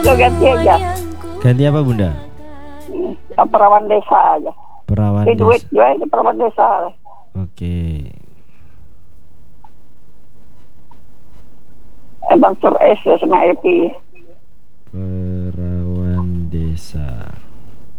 Lo ganti aja. Ganti apa Bunda? Perawan desa aja. Perawan Di duit desa. juga itu perawan desa. Oke. Bang Sur S ya sama Epi. Perawan desa.